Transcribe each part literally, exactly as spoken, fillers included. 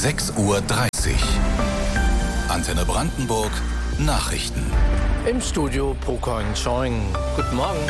sechs Uhr dreißig. Antenne Brandenburg, Nachrichten. Im Studio Pocoin Choing. Guten Morgen.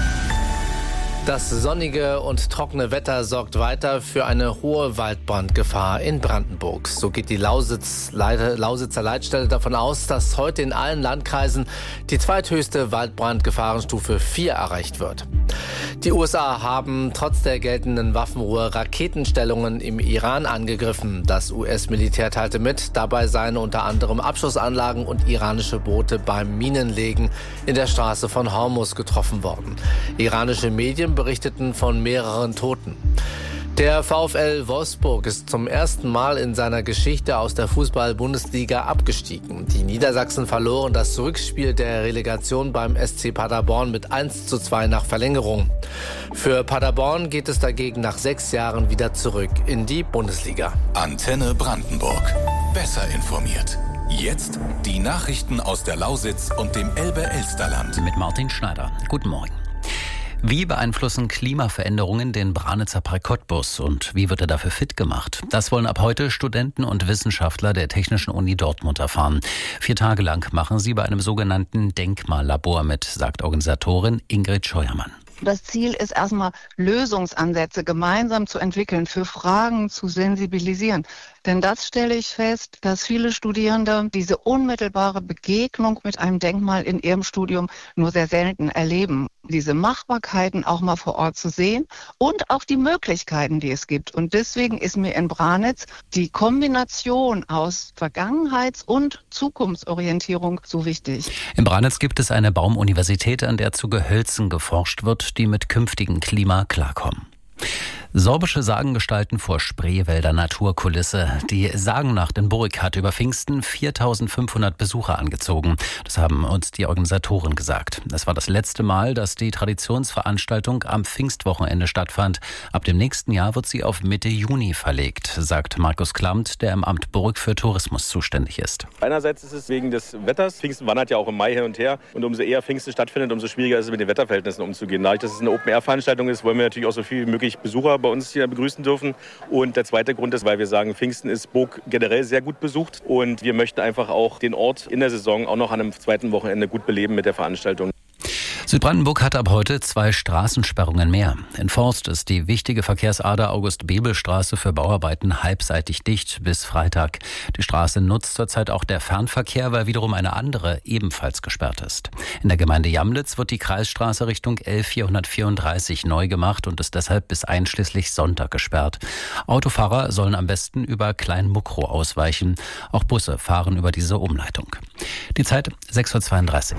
Das sonnige und trockene Wetter sorgt weiter für eine hohe Waldbrandgefahr in Brandenburg. So geht die Lausitz, Lausitzer Leitstelle davon aus, dass heute in allen Landkreisen die zweithöchste Waldbrandgefahrenstufe vier erreicht wird. Die U S A haben trotz der geltenden Waffenruhe Raketenstellungen im Iran angegriffen. Das U S-Militär teilte mit, dabei seien unter anderem Abschussanlagen und iranische Boote beim Minenlegen in der Straße von Hormuz getroffen worden. Iranische Medien berichteten von mehreren Toten. Der VfL Wolfsburg ist zum ersten Mal in seiner Geschichte aus der Fußball-Bundesliga abgestiegen. Die Niedersachsen verloren das Rückspiel der Relegation beim S C Paderborn mit eins zu zwei nach Verlängerung. Für Paderborn geht es dagegen nach sechs Jahren wieder zurück in die Bundesliga. Antenne Brandenburg. Besser informiert. Jetzt die Nachrichten aus der Lausitz und dem Elbe-Elsterland. Mit Martin Schneider. Guten Morgen. Wie beeinflussen Klimaveränderungen den Branitzer Park Cottbus und wie wird er dafür fit gemacht? Das wollen ab heute Studenten und Wissenschaftler der Technischen Uni Dortmund erfahren. Vier Tage lang machen sie bei einem sogenannten Denkmallabor mit, sagt Organisatorin Ingrid Scheuermann. Das Ziel ist erstmal, Lösungsansätze gemeinsam zu entwickeln, für Fragen zu sensibilisieren. Denn das stelle ich fest, dass viele Studierende diese unmittelbare Begegnung mit einem Denkmal in ihrem Studium nur sehr selten erleben. Diese Machbarkeiten auch mal vor Ort zu sehen und auch die Möglichkeiten, die es gibt. Und deswegen ist mir in Branitz die Kombination aus Vergangenheits- und Zukunftsorientierung so wichtig. In Branitz gibt es eine Baumuniversität, an der zu Gehölzen geforscht wird, die mit künftigem Klima klarkommen. Sorbische Sagengestalten vor Spreewälder Naturkulisse. Die Sagennacht in Burg hat über Pfingsten viertausendfünfhundert Besucher angezogen. Das haben uns die Organisatoren gesagt. Es war das letzte Mal, dass die Traditionsveranstaltung am Pfingstwochenende stattfand. Ab dem nächsten Jahr wird sie auf Mitte Juni verlegt, sagt Markus Klamt, der im Amt Burg für Tourismus zuständig ist. Einerseits ist es wegen des Wetters. Pfingsten wandert ja auch im Mai hin und her. Und umso eher Pfingsten stattfindet, umso schwieriger ist es, mit den Wetterverhältnissen umzugehen. Dadurch, dass es eine Open-Air-Veranstaltung ist, wollen wir natürlich auch so viel wie möglich Besucher bei uns hier begrüßen dürfen. Und der zweite Grund ist, weil wir sagen, Pfingsten ist Burg generell sehr gut besucht und wir möchten einfach auch den Ort in der Saison auch noch an einem zweiten Wochenende gut beleben mit der Veranstaltung. Südbrandenburg hat ab heute zwei Straßensperrungen mehr. In Forst ist die wichtige Verkehrsader August-Bebel-Straße für Bauarbeiten halbseitig dicht bis Freitag. Die Straße nutzt zurzeit auch der Fernverkehr, weil wiederum eine andere ebenfalls gesperrt ist. In der Gemeinde Jamlitz wird die Kreisstraße Richtung L vierhundertvierunddreißig neu gemacht und ist deshalb bis einschließlich Sonntag gesperrt. Autofahrer sollen am besten über Kleinmuckrow ausweichen. Auch Busse fahren über diese Umleitung. Die Zeit sechs Uhr zweiunddreißig.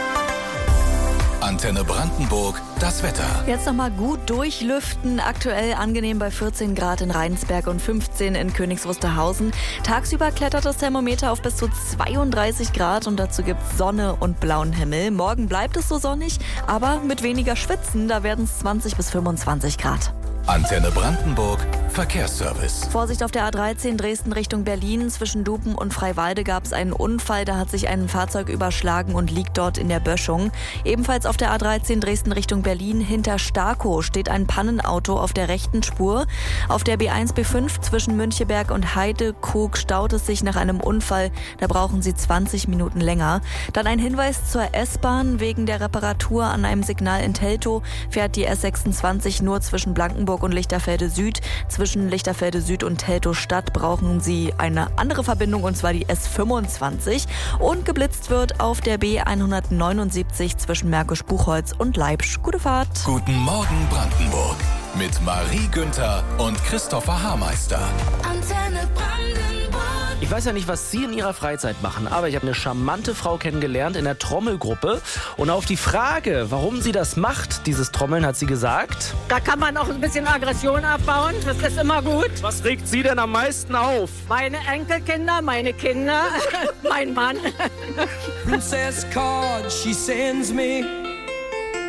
Antenne Brandenburg, das Wetter. Jetzt nochmal gut durchlüften. Aktuell angenehm bei vierzehn Grad in Rheinsberg und fünfzehn in Königs Wusterhausen. Tagsüber klettert das Thermometer auf bis zu zweiunddreißig Grad und dazu gibt's Sonne und blauen Himmel. Morgen bleibt es so sonnig, aber mit weniger Schwitzen. Da werden es zwanzig bis fünfundzwanzig Grad. Antenne Brandenburg, Verkehrsservice. Vorsicht auf der A dreizehn Dresden Richtung Berlin. Zwischen Dupen und Freiwalde gab es einen Unfall. Da hat sich ein Fahrzeug überschlagen und liegt dort in der Böschung. Ebenfalls auf der A dreizehn Dresden Richtung Berlin hinter Starkow steht ein Pannenauto auf der rechten Spur. Auf der B eins B fünf zwischen Müncheberg und Heidekrug staut es sich nach einem Unfall. Da brauchen Sie zwanzig Minuten länger. Dann ein Hinweis zur S-Bahn. Wegen der Reparatur an einem Signal in Teltow fährt die S sechsundzwanzig nur zwischen Blankenburg und Lichterfelde Süd. Zwischen Lichterfelde Süd und Teltow Stadt brauchen Sie eine andere Verbindung, und zwar die S fünfundzwanzig. Und geblitzt wird auf der B hundertneunundsiebzig zwischen Märkisch-Buchholz und Leipzig. Gute Fahrt. Guten Morgen Brandenburg mit Marie Günther und Christopher Haarmeister. Antenne Brandenburg. Ich weiß ja nicht, was Sie in Ihrer Freizeit machen, aber ich habe eine charmante Frau kennengelernt in der Trommelgruppe. Und auf die Frage, warum sie das macht, dieses Trommeln, hat sie gesagt: Da kann man auch ein bisschen Aggression abbauen, das ist immer gut. Was regt Sie denn am meisten auf? Meine Enkelkinder, meine Kinder, mein Mann. Princess card she sends me.